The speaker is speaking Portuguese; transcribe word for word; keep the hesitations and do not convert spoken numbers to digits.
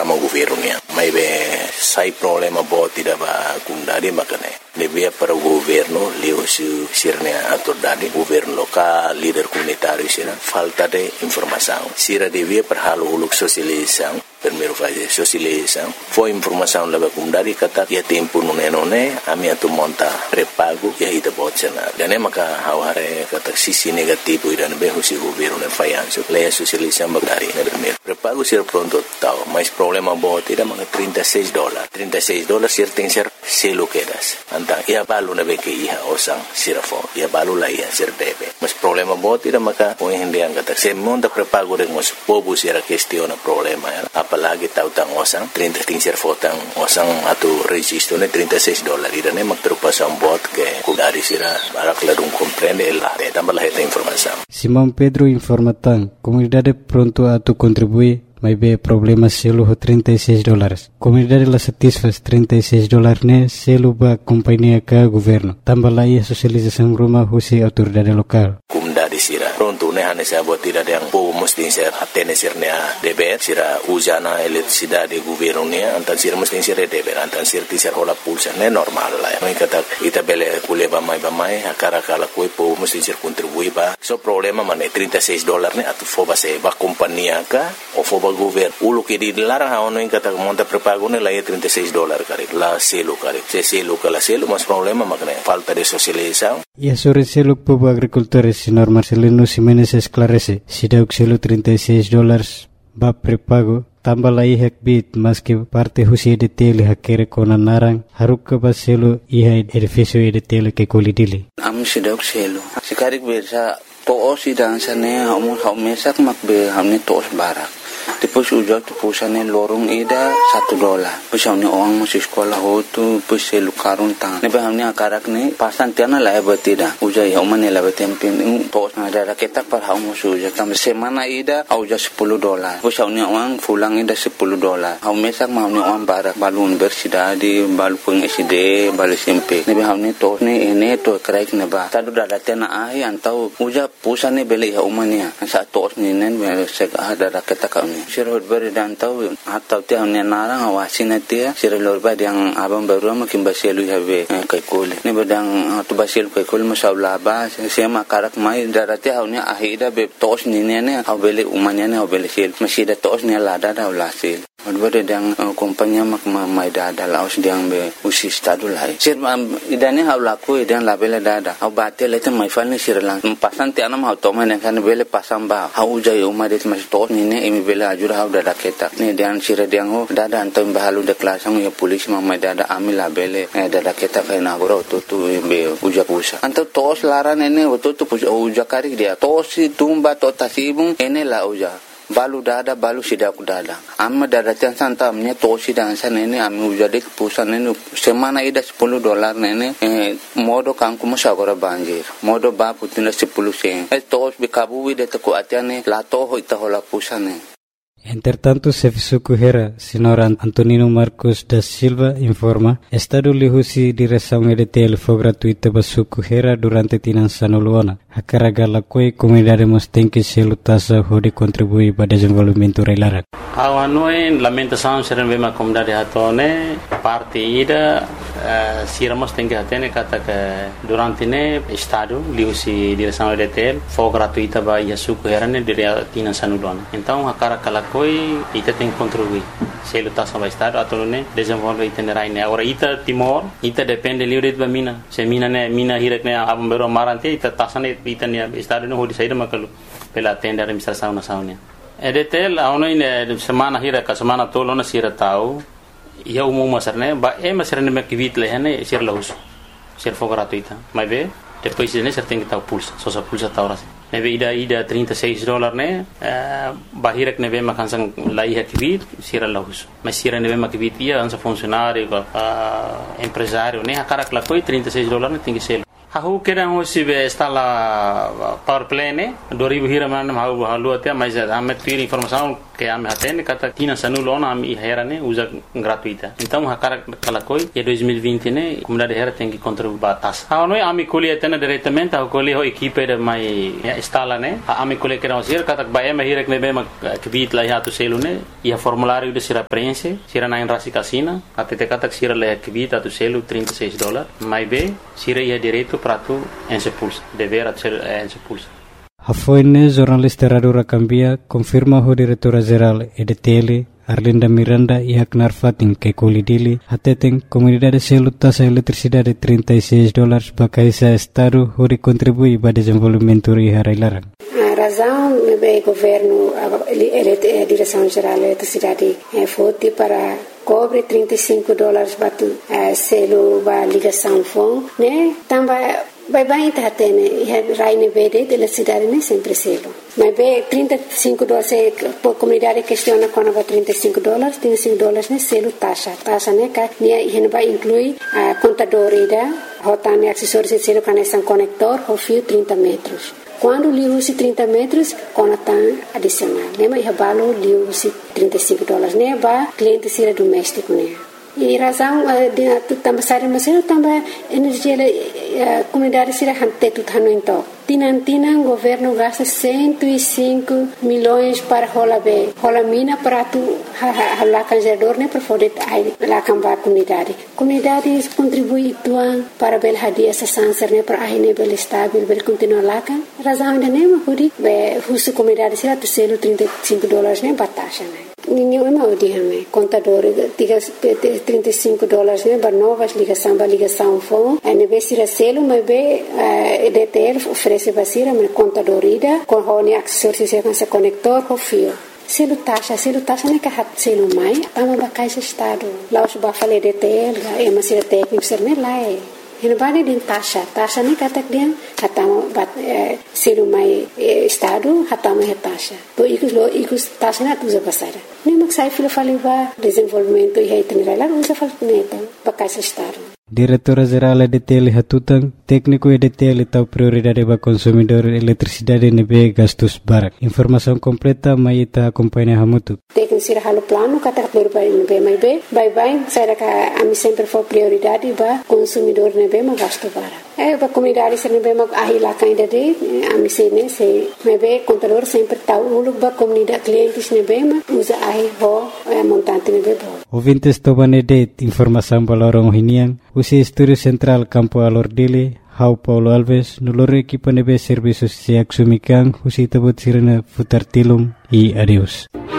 programa governo niya. May be sai problema boti da ba kundari makane. Devia para o governo, leo si sirne autoridade, governo local, líder comunitário sira, falta de informação. Sira devia para halo uluk socialização, primeiro fazer socialização. Foi informação leva comunidade kata ia tempo nune nune, a minha tu monta prepago ia ida botsenar. Dan maka haware kata sisi negativo ida nebe husi governo ne fayanso. Leia socialização bagari ne primeiro. Prepago sira pronto tau, mas problema bot ida maka trinta e seis dólares. trinta e seis dólares sira tem ser selo quedas. Antang ia balu na beke iha osang sirafo ia balu la iha sir debe mas problema bot ida maka o hindi ang kata se monta prepago de mos pobu sira questiona problema ya apalagi tau tang osang trinta ting sir fotang osang atu registro ne trinta e seis dólares ida ne mak trupasan bot ke kudari sira barak ladung comprende la de tambah la esta informação. Simão Pedro informatan comunidade pronto a tu contribuir. Mas be problema selo trinta e seis dólares. Comunidade la satisfaz trinta e seis dólares ne selo ba companhia ka governo. Tambah lagi socialização rumah husi autoridade lokal. Comunidade sira pronto ne hane sa bot tira yang po mesti ser atene sirne a deber sira usana eletricidade governo ne antan sira mesti sira deber antan sira tisar hola pulsa ne normal la. Mai kata ita bele kuleba mai ba mai akara kala koi po mesti sir contribui ba. So problema mane trinta e seis dólares ne atu foba se ba companhia ka o foba governo ulo que di larang ha ono in kata monta prepago ne la trinta e seis dólares kare la selo kare se selo kala selo mas problema makne falta de socialização e sobre selo povo agricultores senhor Marcelino Ximenes esclarece se deu selo trinta e seis dólares ba prepago tambah la ihak bit mas que parte husi de tele hakere kona narang haruk ka ba selo iha edifício de tele que colidili am se deu selo sikarik bersa to osi dan sane hamu hamesak makbe hamne tos barak. Depois ujak tu pusane lorong ida satu dolar. Pusane orang masih sekolah hotu pusai lukarun tang. Nebe hamne akarak ne pasan tiana la betida. Ujak ya umane la betempin tos ada ketak par hamu ujak tam semana ida auja sepuluh dolar. Pusane orang pulang ida sepuluh dolar. Hamesak hamne orang barak balun bersida di balu peng S D balu S M P. Nebe hamne tos ne ene to kraik neba. Tadu dada tiana ahi antau ujak pusane beli ya umane. Sa tos ni nen sek ada ketak kami. Sirot beri dan tahu atau tiang ni narang awasin dia sirot beri yang abang baru makin basilu habe kaikul ni bedang tu basilu kaikul masalah bah siapa karak mai darati hau ni ahida be tos ni ni ni hau beli umanya ni hau beli sil masih ada tos ni lada dah ulasil. Beri yang kompanya mak mai dada laos yang be usi stadu lai. Sir idane hau laku idane labela dada hau batel itu mai fal ni sirlang pasan tiang nama hau toma ni kan beli pasang bah hau jai umadet masih tos ni ni imi beli ajur hau dada keta ni dan sira diang ho dada anto bahalu de kelasang ya polisi mamai dada amil labele dada keta kai nagora tu tu be uja pusa anto tos laran ene tu tu uja kari dia tosi tumba to tasibung ene la uja balu dada balu sidak dada amma dada tiang santa amnya tosi dan san ene ami uja de pusa nene semana ida sepuluh dolar nene modo kangku masagora banjir modo ba putina sepuluh sen e tos be kabu de to atiane la to ho ita hola pusa ne. Entretanto, Serviço Correia, senhor Antonino Marcos da Silva informa, Estado lihusi direção E D T L foi gratuita para Serviço Correia durante tinança no Luana. A carga la coi comunidade mos tem que se lutasa hode contribuir para desenvolvimento relarak. Awan noen lamentação seren bema comunidade hatone parte ida siramos tem que atene kata que durante ne Estado lihusi direção E D T L foi gratuita para Serviço Correia ne dire tinança no Luana. Então a carga la coi ita tem que contribuir. Se lutasa para Estado atau ne desenvolve itinerário ne. Agora ita Timor ita depende livre de mina. Se mina ne mina hirak ne abang bero marante ita tasane ita ne Estado ne hodi saída makalu pela tenda administração nasional. E D T L a ono ine semana hira ka semana tolo na sira tau ia umum masarne ba e masarne me kivit le hene sir lahus sir fo gratuita mas be depois ne sir tem que tau pulsa só só pulsa tau ras ne be ida ida trinta e seis dólares ne ba hira ne be makansang lai ha kivit sir lahus mas sir ne be makivit ia ansa funcionário empresário ne akara kla koi trinta e seis dólares ne tem que ser Aku kira hosi be instala power plane dua ribu hira mana mau halu atia mas amet piri informação que ame hatene kata tina sanulona ami hera ne usa gratuita. Então hakara kalakoi e dois mil e vinte ne comunidade hera tem que contribuir batas. Ha no ami colhe tena diretamente a colhe ho equipe de mai instala ne. Ha ami colhe que não ser kata ba ema hira que be ma kvit la hatu selu ne e a formulário de sira prense sira na rasi casina até te kata sira le kvit atu selu trinta e seis dólares. Mai be sira ia direito para tu en se pulsa dever a ser en se pulsa. Hafoine jornalista Radura Cambia confirma ho diretora-geral E D T L Arlinda Miranda e Haknar Fatin que colidili hateteng comunidade selu tasa eletricidade trinta e seis dólares bakaisa estado ho contribui para desenvolvimento e harailarang. A razão é o governo, a direção-geral da eletricidade foi para cobre trinta e cinco dólares para selo para ligação fone, né? Também vai bem tá tendo e raine verde da eletricidade nem sempre selo. Mas bem trinta e cinco dólares por comunidade questiona quando vai trinta e cinco dólares, trinta e cinco dólares né selo taxa, taxa né que né vai incluir a contador ida, rotane acessórios de selo conexão conector, o fio trinta metros. Quando lhe usa trinta metros, conta adicional. Né? Mas o lhe usa trinta e cinco dólares. Né? Para cliente ser doméstico. Né? E a razão de também sair mas eu também energia a comunidade será hante tudo hano então. Tinan tinan governo gasta cento e cinco milhões para rola be. Rola mina para tu lá canjador né para poder lá cambar comunidade. Comunidade contribui tuan para bel hadia essa sanser né para aí né bel estável bel continuar lá kan. Razão ainda nem mas hudi be husu comunidade será tu selo trinta e cinco dólares né batasha né. Ninguém é mau dia né. Contador diga trinta e cinco dólares né para novas ligação para ligação fone. Aí né será selo mas be E D T L oferece basira mas contador ida com hone acessórios com esse conector com fio. Selo taxa, selo taxa não é que hat selo mai, tamo ba caixa estado. Lá os ba falei D T L, é uma sira técnico ser né lá é. Ele vai de taxa, taxa nem kata dia, hatamo ba selo mai estado, hatamo é taxa. To ikus lo ikus taxa na tuza basara. Nem mak sai filo falei ba desenvolvimento e itinerário lá usa fal neto ba caixa estado. Diretora-geral E D T L Hatutang, técnico E D T L tahu prioridade para consumidor eletricidade nebe gastos barak. Informação completa mai ita acompanha hamutu. Técnico sira halo plano kata berbai nebe mai be, bye bye, saya ka ami sempre for prioridade para consumidor nebe ma gasto barak. Eh para comunidade sira nebe ma ahila kainda de ami sene se nebe contador sempre tahu uluk ba comunidade clientes nebe ma usa ahi ho montante nebe bo. Ouvintes tobane de informação balorong hiniang. Usi Estúdio Central Campo Alordile, Hau Paulo Alves, noloro equipa nebe serviços siak sumikang, usi tabut sirena futar tilum e adeus.